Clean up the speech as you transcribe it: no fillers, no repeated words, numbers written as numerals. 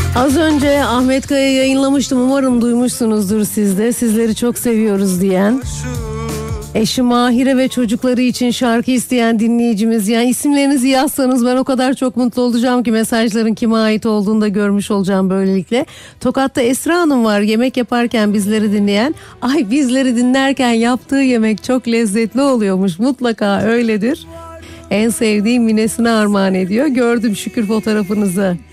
Az önce Ahmet Kaya yayınlamıştım. Umarım duymuşsunuzdur siz de. Sizleri çok seviyoruz diyen. Eşi Mahire ve çocukları için şarkı isteyen dinleyicimiz. Yani isimlerinizi yazsanız ben o kadar çok mutlu olacağım ki mesajların kime ait olduğunu da görmüş olacağım böylelikle. Tokat'ta Esra Hanım var, yemek yaparken bizleri dinleyen. Ay, bizleri dinlerken yaptığı yemek çok lezzetli oluyormuş, mutlaka öyledir. En sevdiğim Mine'sine armağan ediyor. Gördüm şükür fotoğrafınızı.